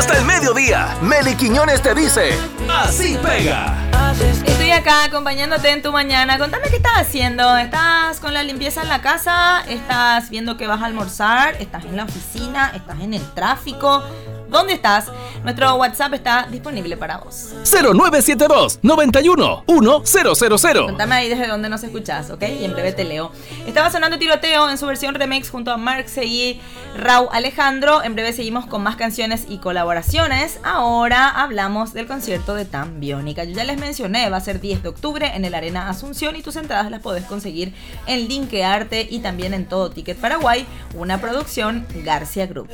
hasta el mediodía. Meli Quiñones te dice, así pega. Estoy acá acompañándote en tu mañana. Contame qué estás haciendo. ¿Estás con la limpieza en la casa? ¿Estás viendo que vas a almorzar? ¿Estás en la oficina? ¿Estás en el tráfico? ¿Dónde estás? Nuestro WhatsApp está disponible para vos. 0972-91-1000. Contame ahí desde dónde nos escuchás, ¿ok? Y en breve te leo. Estaba sonando Tiroteo en su versión remix junto a Mark Seguí, Raúl Alejandro. En breve seguimos con más canciones y colaboraciones. Ahora hablamos del concierto de Tan Biónica. Yo ya les mencioné, va a ser 10 de octubre en el Arena Asunción y tus entradas las podés conseguir en Linkearte y también en Todo Ticket Paraguay, una producción García Group.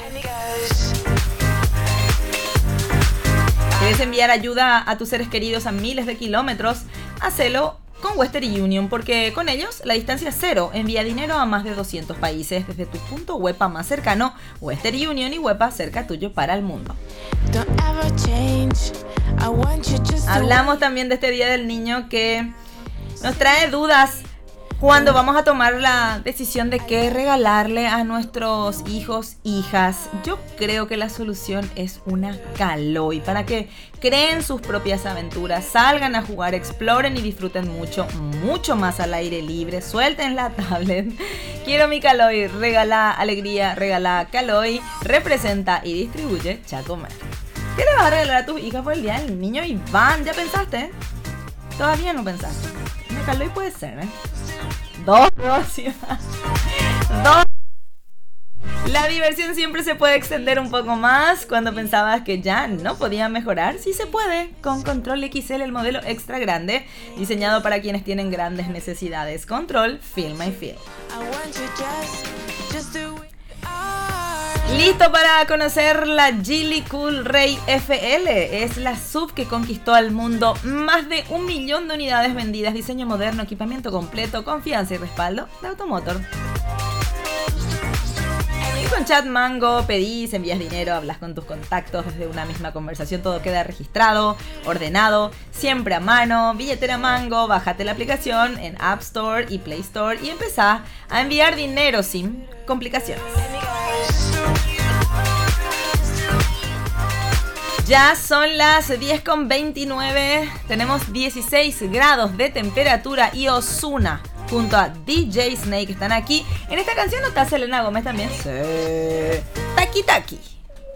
¿Quieres enviar ayuda a tus seres queridos a miles de kilómetros? Hacelo con Western Union, porque con ellos la distancia es cero. Envía dinero a más de 200 países desde tu punto WEPA más cercano. Western Union y WEPA cerca tuyo para el mundo. Hablamos también de este Día del Niño que nos trae dudas cuando vamos a tomar la decisión de qué regalarle a nuestros hijos, hijas. Yo creo que la solución es una Caloi, para que creen sus propias aventuras, salgan a jugar, exploren y disfruten mucho, mucho más al aire libre. Suelten la tablet. Quiero mi Caloi. Regala alegría, regala Caloi. Representa y distribuye Chacomer. ¿Qué le vas a regalar a tus hijas por el Día del Niño, Iván? ¿Ya pensaste? Todavía no pensaste. Una Caloi puede ser, ¿eh? Dos. La diversión siempre se puede extender un poco más. Cuando pensabas que ya no podía mejorar, sí se puede. Con Control XL, el modelo extra grande, diseñado para quienes tienen grandes necesidades. Control, Feel My Feel. Listo para conocer la Geely Cool Ray FL. Es la SUV que conquistó al mundo. Más de 1 millón de unidades vendidas. Diseño moderno, equipamiento completo, confianza y respaldo de Automotor. Y con Chat Mango pedís, envías dinero, hablas con tus contactos desde una misma conversación. Todo queda registrado, ordenado, siempre a mano. Billetera Mango, bájate la aplicación en App Store y Play Store y empezá a enviar dinero sin complicaciones. Ya son las 10:29, tenemos 16 grados de temperatura y Ozuna junto a DJ Snake están aquí. En esta canción no está Selena Gómez también. Sí. Taki Taki.